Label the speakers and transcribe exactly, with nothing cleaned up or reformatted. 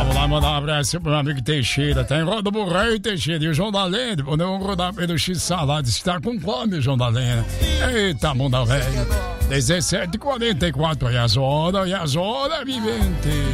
Speaker 1: Vamos lá mandar um abraço pro meu amigo Teixeira. Tem Roda Borraio e Teixeira. E o João da Lenha. Podemos rodar pelo X Salada. Está com fome, João da Lenha. Eita, bunda velha. dezessete e quarenta e quatro. E as horas, e as horas, vivente.